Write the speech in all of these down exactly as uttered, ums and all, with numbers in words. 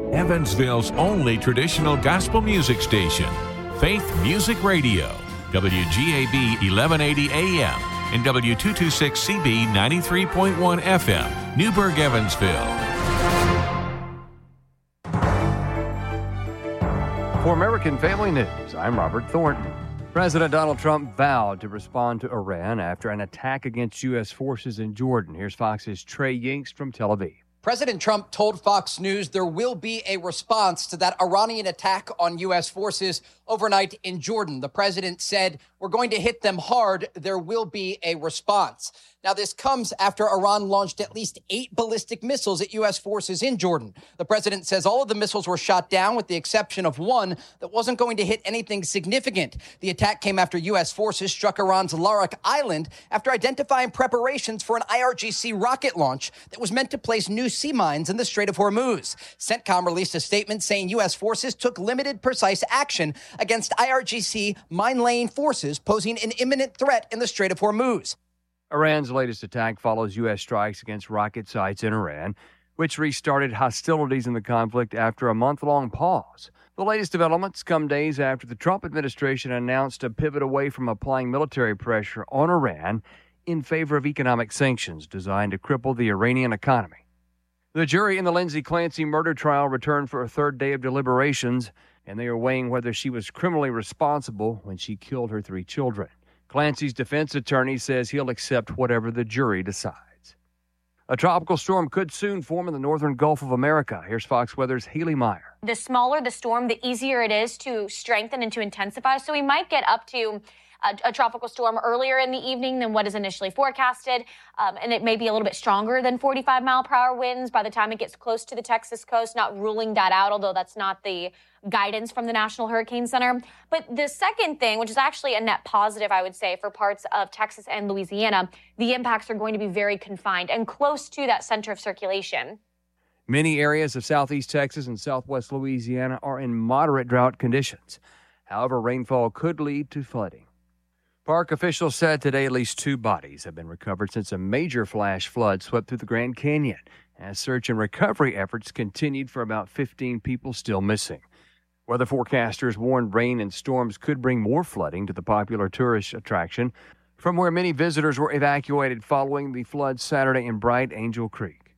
Evansville's only traditional gospel music station, Faith Music Radio, W G A B eleven eighty A M and W two twenty-six C B ninety-three point one F M, Newburgh, Evansville. For American Family News, I'm Robert Thornton. President Donald Trump vowed to respond to Iran after an attack against U S forces in Jordan. Here's Fox's Trey Yingst from Tel Aviv. President Trump told Fox News there will be a response to that Iranian attack on U S forces overnight in Jordan. The president said, "We're going to hit them hard. There will be a response." Now, this comes after Iran launched at least eight ballistic missiles at U S forces in Jordan. The president says all of the missiles were shot down with the exception of one that wasn't going to hit anything significant. The attack came after U S forces struck Iran's Larak Island after identifying preparations for an I R G C rocket launch that was meant to place new sea mines in the Strait of Hormuz. CENTCOM released a statement saying U S forces took limited, precise action against I R G C mine-laying forces posing an imminent threat in the Strait of Hormuz. Iran's latest attack follows U S strikes against rocket sites in Iran, which restarted hostilities in the conflict after a month-long pause. The latest developments come days after the Trump administration announced a pivot away from applying military pressure on Iran in favor of economic sanctions designed to cripple the Iranian economy. The jury in the Lindsay Clancy murder trial returned for a third day of deliberations, and they are weighing whether she was criminally responsible when she killed her three children. Clancy's defense attorney says he'll accept whatever the jury decides. A tropical storm could soon form in the northern Gulf of America. Here's Fox Weather's Haley Meyer. The smaller the storm, the easier it is to strengthen and to intensify. So we might get up to a, a tropical storm earlier in the evening than what is initially forecasted. Um, and it may be a little bit stronger than forty-five mile per hour winds by the time it gets close to the Texas coast, not ruling that out, although that's not the guidance from the National Hurricane Center. But the second thing, which is actually a net positive, I would say, for parts of Texas and Louisiana, the impacts are going to be very confined and close to that center of circulation. Many areas of southeast Texas and southwest Louisiana are in moderate drought conditions. However, rainfall could lead to flooding. Park officials said today at least two bodies have been recovered since a major flash flood swept through the Grand Canyon, as search and recovery efforts continued for about fifteen people still missing. Weather forecasters warned rain and storms could bring more flooding to the popular tourist attraction, from where many visitors were evacuated following the flood Saturday in Bright Angel Creek.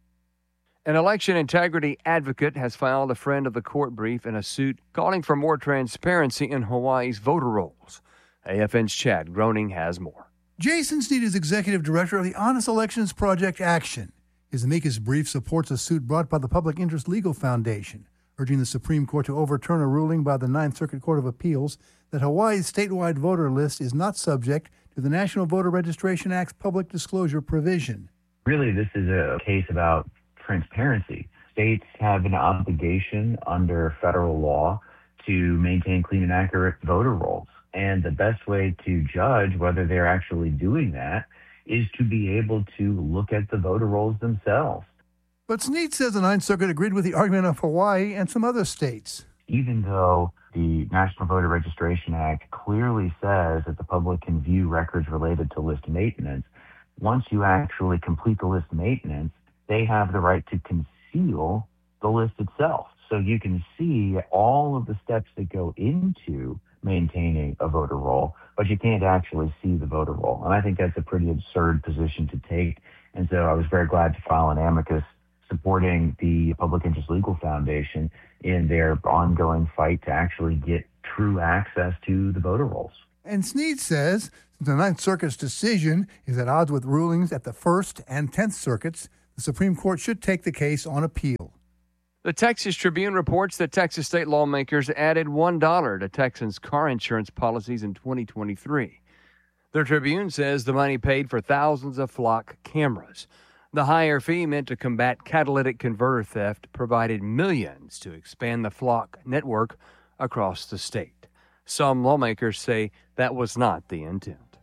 An election integrity advocate has filed a friend of the court brief in a suit calling for more transparency in Hawaii's voter rolls. A F N's Chad Groening has more. Jason Sneed is executive director of the Honest Elections Project Action. His amicus brief supports a suit brought by the Public Interest Legal Foundation, urging the Supreme Court to overturn a ruling by the Ninth Circuit Court of Appeals that Hawaii's statewide voter list is not subject to the National Voter Registration Act's public disclosure provision. Really, this is a case about transparency. States have an obligation under federal law to maintain clean and accurate voter rolls. And the best way to judge whether they're actually doing that is to be able to look at the voter rolls themselves. But Sneed says the Ninth Circuit agreed with the argument of Hawaii and some other states. Even though the National Voter Registration Act clearly says that the public can view records related to list maintenance, once you actually complete the list maintenance, they have the right to conceal the list itself. So you can see all of the steps that go into maintaining a voter roll, but you can't actually see the voter roll. And I think that's a pretty absurd position to take. And so I was very glad to file an amicus supporting the Public Interest Legal Foundation in their ongoing fight to actually get true access to the voter rolls. And Sneed says the Ninth Circuit's decision is at odds with rulings at the First and Tenth Circuits. The Supreme Court should take the case on appeal. The Texas Tribune reports that Texas state lawmakers added one dollar to Texans' car insurance policies in twenty twenty-three. The Tribune says the money paid for thousands of flock cameras. The higher fee meant to combat catalytic converter theft provided millions to expand the flock network across the state. Some lawmakers say that was not the intent.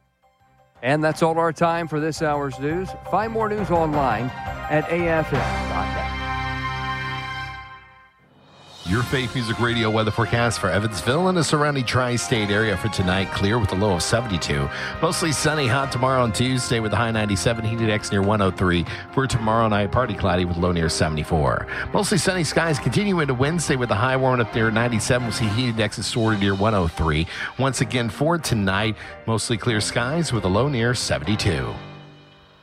And that's all our time for this hour's news. Find more news online at A F N dot net. Your Faith Music Radio weather forecast for Evansville and the surrounding tri-state area for tonight. Clear with a low of seventy-two. Mostly sunny, hot tomorrow on Tuesday with a high ninety-seven. Heat index near one oh three. For tomorrow night, partly cloudy with a low near seventy-four. Mostly sunny skies continue into Wednesday with a high warming up near ninety-seven. We'll see heat index is sorted near one oh three. Once again for tonight, mostly clear skies with a low near seventy-two.